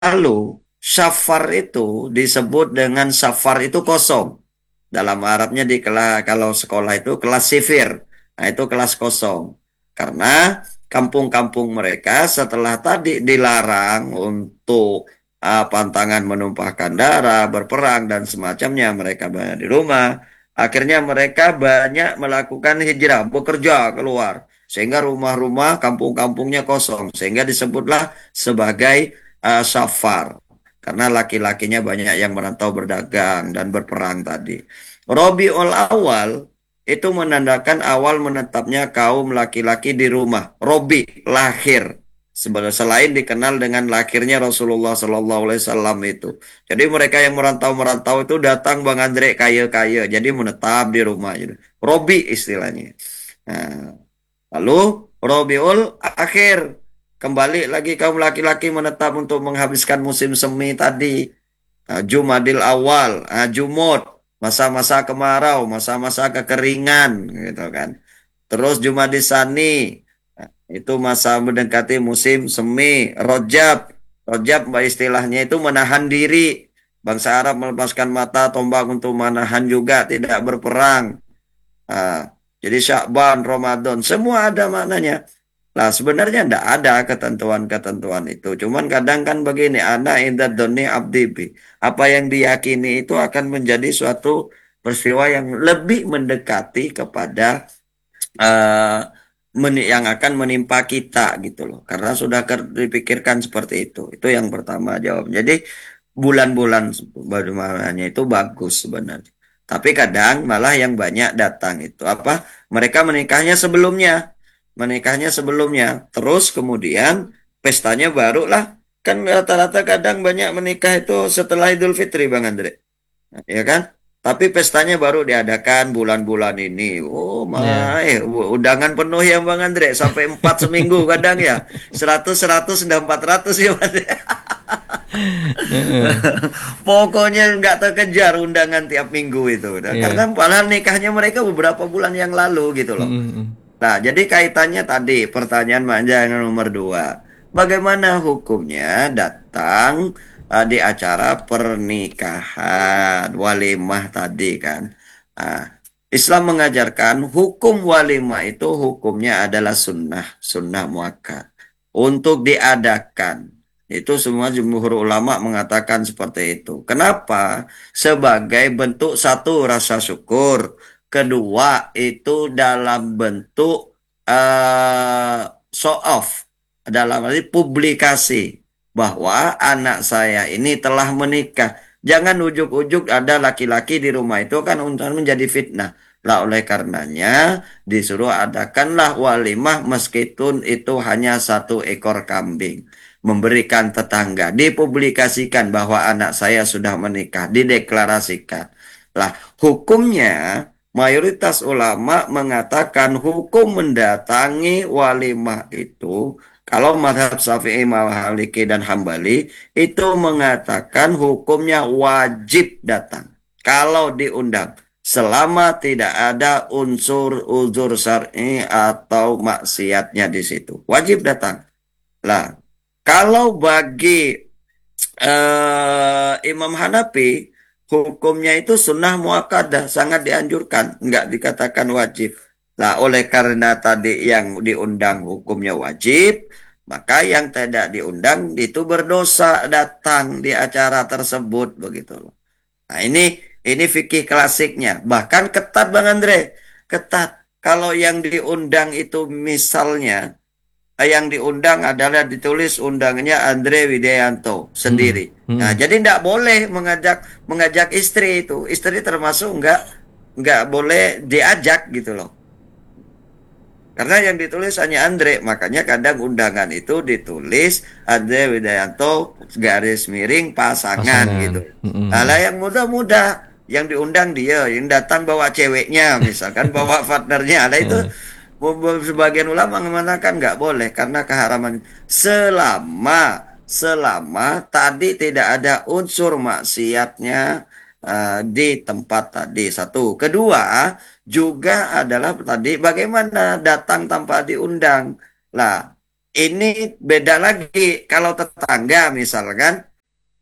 Lalu safar itu disebut dengan safar itu kosong. Dalam Arabnya di kelas kalau sekolah itu kelas sifir. Nah, itu kelas kosong. Karena kampung-kampung mereka setelah tadi dilarang untuk pantangan menumpahkan darah, berperang dan semacamnya, mereka banyak di rumah. Akhirnya mereka banyak melakukan hijrah, bekerja keluar. Sehingga rumah-rumah kampung-kampungnya kosong. Sehingga disebutlah sebagai safar. Karena laki-lakinya banyak yang merantau berdagang dan berperang tadi. Robiul Awal itu menandakan awal menetapnya kaum laki-laki di rumah. Robi, lahir. Selain dikenal dengan lahirnya Rasulullah Sallallahu Alaihi Wasallam itu. Jadi mereka yang merantau-merantau itu datang Bang Andre kaya-kaya. Jadi menetap di rumah. Gitu. Robi istilahnya. Nah, lalu Robiul Akhir. Kembali lagi kaum laki-laki menetap untuk menghabiskan musim semi tadi. Jumadil Awal, Jumud, masa-masa kemarau, masa-masa kekeringan, gitu kan. Terus Jumadil Sani, itu masa mendekati musim semi. Rojab, Rojab istilahnya itu menahan diri. Bangsa Arab melepaskan mata tombak untuk menahan juga, tidak berperang. Ah, jadi Syakban, Ramadan, semua ada maknanya. Nah, sebenarnya tidak ada ketentuan-ketentuan itu. Cuman kadang kan begini, ana inda doni abdi bi. Apa yang diyakini itu akan menjadi suatu peristiwa yang lebih mendekati kepada eh, yang akan menimpa kita gitu loh. Karena sudah dipikirkan seperti itu. Itu yang pertama jawab. Jadi bulan-bulan bagaimana itu bagus sebenarnya. Tapi kadang malah yang banyak datang itu apa? Mereka menikahnya sebelumnya, terus kemudian pestanya baru lah. Kan rata-rata kadang banyak menikah itu setelah Idul Fitri, Bang Andre, ya kan? Tapi pestanya baru diadakan bulan-bulan ini. Oh, Ya. undangan penuh ya Bang Andre, sampai 4 seminggu kadang ya. 100 sudah 400 ya Mas. Heeh. Pokoknya nggak terkejar undangan tiap minggu itu. Nah, karena Ya. padahal nikahnya mereka beberapa bulan yang lalu gitu loh. Mm-mm. Nah, jadi kaitannya tadi pertanyaan manja yang nomor dua. Bagaimana hukumnya datang di acara pernikahan, walimah tadi kan? Nah, Islam mengajarkan hukum walimah itu hukumnya adalah sunnah, sunnah muakkad. Untuk diadakan. Itu semua jumhur ulama mengatakan seperti itu. Kenapa? Sebagai bentuk satu rasa syukur. Kedua, itu dalam bentuk show off, dalam arti publikasi bahwa anak saya ini telah menikah. Jangan ujuk-ujuk ada laki-laki di rumah itu kan untuk menjadi fitnah. Lah oleh karenanya disuruh adakanlah walimah meskipun itu hanya satu ekor kambing. Memberikan tetangga, dipublikasikan bahwa anak saya sudah menikah, dideklarasikan. Lah, hukumnya mayoritas ulama mengatakan hukum mendatangi walimah itu, kalau madhab Syafi'i, Maliki, dan Hambali, itu mengatakan hukumnya wajib datang. Kalau diundang, selama tidak ada unsur uzur syar'i atau maksiatnya di situ. Wajib datang. Lah, kalau bagi Imam Hanafi, hukumnya itu sunnah muakkadah, sangat dianjurkan, nggak dikatakan wajib. Nah, oleh karena tadi yang diundang hukumnya wajib, maka yang tidak diundang itu berdosa datang di acara tersebut begitu loh. Nah, ini fikih klasiknya. Bahkan ketat Bang Andre, ketat. Kalau yang diundang itu misalnya yang diundang adalah ditulis undangnya Andre Widianto Mm-mm. sendiri. Nah, Mm-mm. jadi tidak boleh mengajak mengajak istri itu. Istri termasuk nggak boleh diajak gitu loh. Karena yang ditulis hanya Andre, makanya kadang undangan itu ditulis Andre Widianto garis miring pasangan Pasangan. gitu. Nah, Mm-mm. yang muda-muda yang diundang dia, yang datang bawa ceweknya, misalkan bawa partnernya, ada itu Heeh. sebagian ulama mengatakan nggak boleh karena keharaman selama selama tadi tidak ada unsur maksiatnya di tempat tadi. Satu, kedua juga adalah tadi bagaimana datang tanpa diundang. Lah, ini beda lagi kalau tetangga misalkan.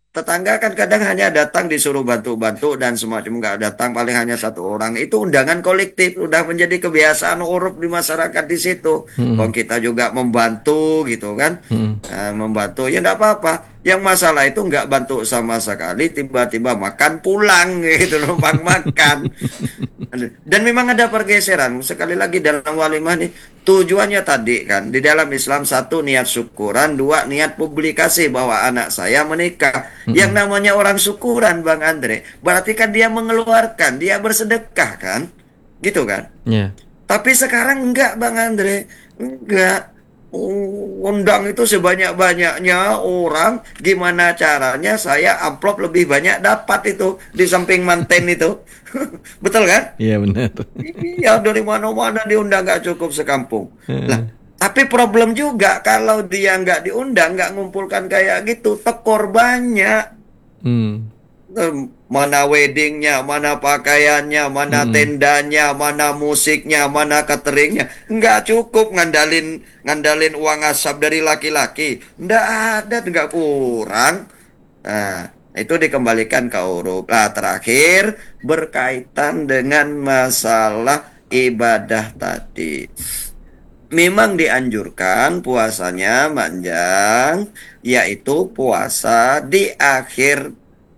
Tetangga kan kadang hanya datang disuruh bantu-bantu dan semacam nggak datang paling hanya satu orang. Itu undangan kolektif udah menjadi kebiasaan uruf di masyarakat di situ. Kalau Mm-mm. kita juga membantu gitu kan, Mm-mm. membantu ya nggak apa-apa. Yang masalah itu nggak bantu sama sekali, tiba-tiba makan pulang gitu, numpang makan. Dan memang ada pergeseran. Sekali lagi dalam walimah nih, tujuannya tadi kan, di dalam Islam satu niat syukuran, dua niat publikasi bahwa anak saya menikah. Yang Mm-mm. namanya orang syukuran, Bang Andre, berarti kan dia mengeluarkan, dia bersedekah kan, gitu kan. Ya. Tapi sekarang enggak, Bang Andre. Enggak. Undang itu sebanyak-banyaknya orang. Gimana caranya saya amplop lebih banyak dapat itu. Di samping manten itu. Betul kan? Iya benar. Iya, dari mana-mana diundang nggak cukup sekampung. Lah, Heeh. tapi problem juga kalau dia nggak diundang, nggak ngumpulkan kayak gitu, tekor banyak. Hmm. Mana weddingnya, mana pakaiannya, mana Mm-mm. tendanya, mana musiknya, mana cateringnya. Nggak cukup ngandalin ngandalin uang asap dari laki-laki. Nggak ada, nggak kurang. Nah, itu dikembalikan ke uruf. Nah, terakhir berkaitan dengan masalah ibadah tadi. Memang dianjurkan puasanya manjang, yaitu puasa di akhir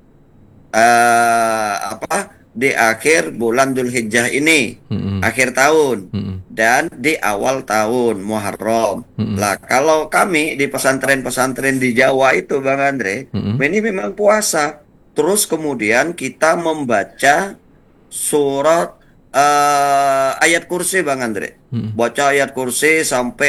di akhir bulan Dzulhijjah ini, Mm-mm. akhir tahun Mm-mm. dan di awal tahun Muharram. Mm-mm. Lah, kalau kami di pesantren-pesantren di Jawa itu, Bang Andre, Mm-mm. ini memang puasa. Terus kemudian kita membaca surat ayat kursi, Bang Andre. Mm-mm. Baca ayat kursi sampai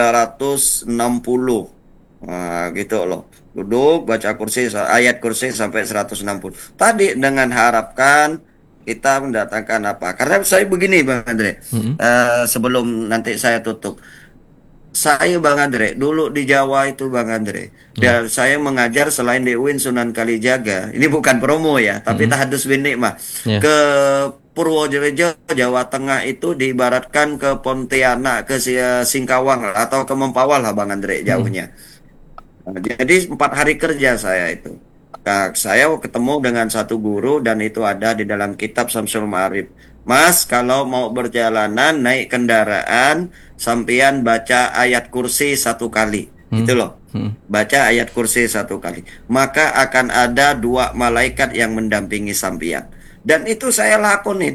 360. Nah, gitu loh. Duduk, baca kursi, ayat kursi sampai 160. Tadi dengan harapkan kita mendatangkan apa? Karena saya begini, Bang Andre. Mm-mm. Sebelum nanti saya tutup. Saya Bang Andre, dulu di Jawa itu Bang Andre. Ya. Dan saya mengajar selain di UIN Sunan Kalijaga. Ini bukan promo ya, tapi Mm-mm. tahadus bin nikmah. Ya. Ke Purworejo, Jawa Tengah itu diibaratkan ke Pontianak, ke Singkawang atau ke Mempawah lah Bang Andre Mm-mm. jauhnya. Nah, jadi 4 hari kerja saya itu. Nah, saya ketemu dengan satu guru dan itu ada di dalam kitab Samsul Ma'arif. Mas, kalau mau berjalanan naik kendaraan, sampean baca ayat kursi 1 kali. Gitu Mm-mm. loh. Mm-mm. Baca ayat kursi 1 kali. Maka akan ada 2 malaikat yang mendampingi sampean. Dan itu saya lakonin.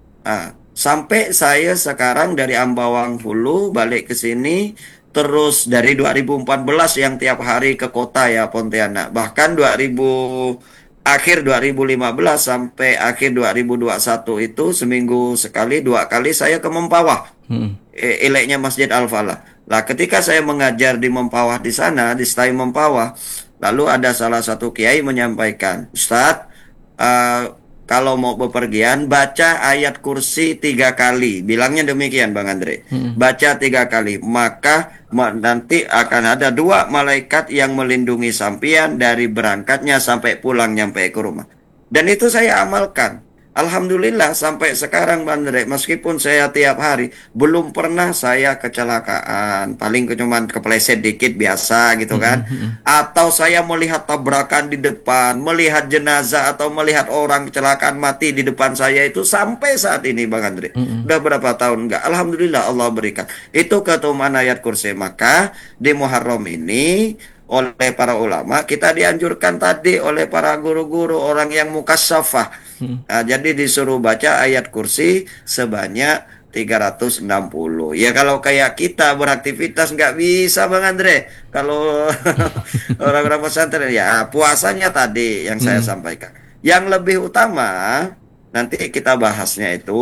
Sampai saya sekarang dari Ambawang Hulu balik ke sini terus dari 2014 yang tiap hari ke kota ya Pontianak. Bahkan 2000 akhir 2015 sampai akhir 2021 itu seminggu sekali 2 kali saya ke Mempawah. Mm-mm. Eleknya Masjid Al-Falah. Lah ketika saya mengajar di Mempawah di sana di Stai Mempawah, lalu ada salah satu kiai menyampaikan, Ustadz, eh, kalau mau bepergian, baca ayat kursi 3 kali. Bilangnya demikian, Bang Andre. Mm-mm. Baca 3 kali, maka nanti akan ada 2 malaikat yang melindungi sampean dari berangkatnya sampai pulang nyampe ke rumah. Dan itu saya amalkan. Alhamdulillah sampai sekarang Bang Andre, meskipun saya tiap hari belum pernah saya kecelakaan, paling cuman kepleset dikit biasa gitu kan. Mm-mm. Atau saya melihat tabrakan di depan, melihat jenazah atau melihat orang kecelakaan mati di depan saya itu sampai saat ini Bang Andre. Mm-mm. Udah berapa tahun enggak? Alhamdulillah Allah berikan. Itu keutamaan ayat kursi. Maka di Muharram ini oleh para ulama kita dianjurkan tadi oleh para guru-guru orang yang mukasyafah. Mm-mm. Jadi disuruh baca ayat kursi sebanyak 360. Ya kalau kayak kita beraktivitas nggak bisa Bang Andre. Kalau orang-orang pesantren ya puasanya tadi yang saya Mm-mm. sampaikan. Yang lebih utama nanti kita bahasnya itu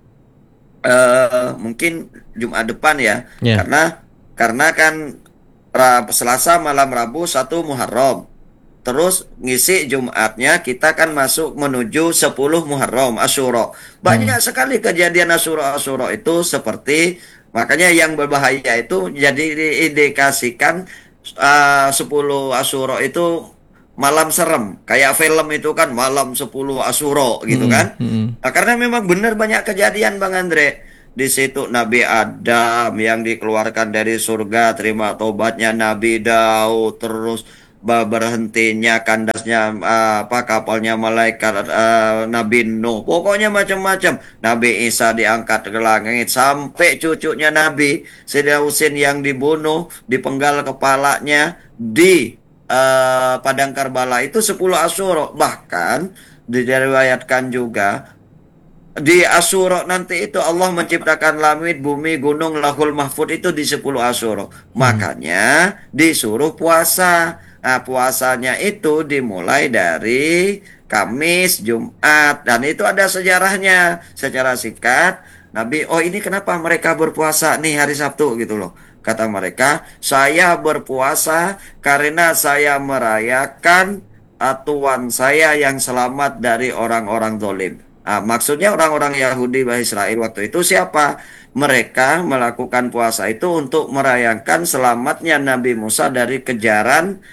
mungkin Jumat depan ya. Ya. Karena kan Selasa malam Rabu 1 Muharram. Terus ngisi Jumatnya kita kan masuk menuju 10 Muharram Asyura. Mm. Banyak sekali kejadian Asyura itu seperti makanya yang berbahaya itu jadi diindikasikan 10 Asyura itu malam serem. Kayak film itu kan malam 10 Asyura gitu Mm-mm. kan. Mm-mm. Nah, karena memang benar banyak kejadian Bang Andre. Di situ Nabi Adam yang dikeluarkan dari surga, terima tobatnya Nabi Daud, terus berhentinya kandasnya apa kapalnya malaikat Nabi Nuh. Pokoknya macam-macam. Nabi Isa diangkat ke langit sampai cucunya Nabi Sayyidina Husain yang dibunuh, dipenggal kepalanya di Padang Karbala itu 10 Asyura. Bahkan diriwayatkan juga di Asyura nanti itu Allah menciptakan langit, bumi, gunung, lahul mahfud itu di 10 Asyura. Hmm. Makanya disuruh puasa. Nah, puasanya itu dimulai dari Kamis, Jumat. Dan itu ada sejarahnya. Secara singkat, Nabi, oh ini kenapa mereka berpuasa nih hari Sabtu gitu loh. Kata mereka, saya berpuasa karena saya merayakan Tuhan saya yang selamat dari orang-orang zalim. Maksudnya orang-orang Yahudi bahasa Israel waktu itu siapa? Mereka melakukan puasa itu untuk merayakan selamatnya Nabi Musa dari kejaran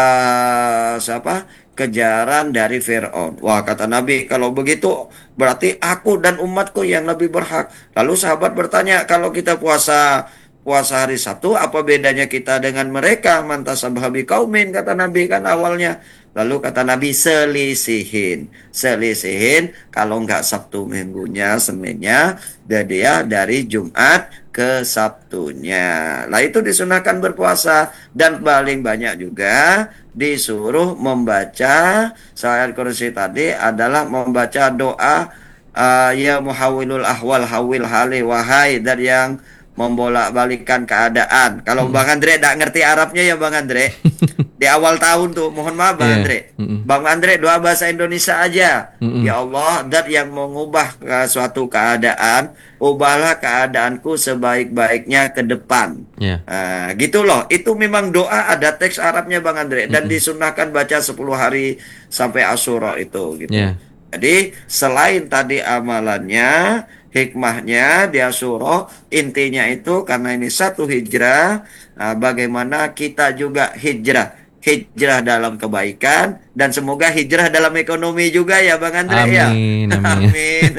siapa? Kejaran dari Firaun. Wah, kata Nabi, kalau begitu berarti aku dan umatku yang lebih berhak. Lalu sahabat bertanya, kalau kita puasa puasa hari Sabtu, apa bedanya kita dengan mereka? Mantas sahabi kaumin, kata Nabi kan awalnya. Lalu kata Nabi selisihin. Selisihin kalau nggak Sabtu minggunya, Seninnya, dan dia dari Jumat ke Sabtunya. Nah itu disunahkan berpuasa. Dan paling banyak juga disuruh membaca, saya kursi tadi adalah membaca doa ya muhawilul ahwal hawil hali wahai dari yang membolak-balikan keadaan. Kalau Mm-mm. Bang Andre tidak ngerti Arabnya ya Bang Andre, di awal tahun tuh mohon maaf Bang Iya. Andre. Mm-mm. Bang Andre doa bahasa Indonesia aja. Ya Mm-mm. Allah, dat yang mengubah suatu keadaan, ubahlah keadaanku sebaik-baiknya ke depan. Iya. Gitu loh. Itu memang doa ada teks Arabnya Bang Andre dan Mm-mm. disunahkan baca 10 hari sampai Asyura itu gitu. Iya. Jadi selain tadi amalannya, hikmahnya dia suruh intinya itu karena ini satu hijrah, bagaimana kita juga hijrah dalam kebaikan dan semoga hijrah dalam ekonomi juga ya Bang Andre ya. Amin, amin. Amin.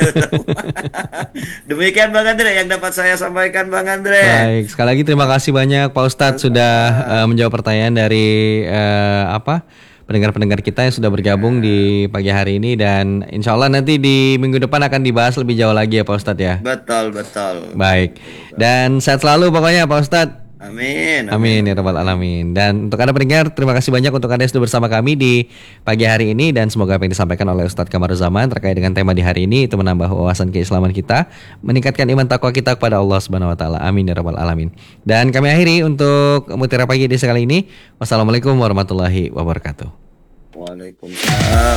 Demikian Bang Andre yang dapat saya sampaikan Bang Andre. Baik, sekali lagi terima kasih banyak Pak Ustadz sudah menjawab pertanyaan dari pendengar-pendengar kita yang sudah bergabung di pagi hari ini dan insya Allah nanti di minggu depan akan dibahas lebih jauh lagi ya Pak Ustadz ya. Betul, betul. Baik, dan sehat selalu pokoknya Pak Ustadz. Amin, amin, Amin ya amin. rabbal alamin. Dan untuk Anda pendengar, terima kasih banyak untuk Anda yang sudah bersama kami di pagi hari ini dan semoga apa yang disampaikan oleh Ustadz Kamaruzaman terkait dengan tema di hari ini itu menambah wawasan keislaman kita, meningkatkan iman takwa kita kepada Allah Subhanahu wa taala. Amin ya rabbal alamin. Dan kami akhiri untuk Mutiara Pagi edisi kali ini. Wassalamualaikum warahmatullahi wabarakatuh. Waalaikumsalam.